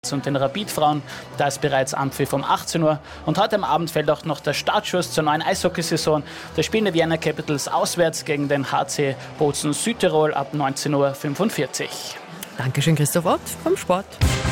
und den Rapid-Frauen. Da ist bereits Anpfiff um 18 Uhr. Und heute am Abend fällt auch noch der Startschuss zur neuen Eishockeysaison. Da spielen die Vienna Capitals auswärts gegen den HC Bozen Südtirol ab 19:45 Uhr. Dankeschön, Christoph Ott vom Sport.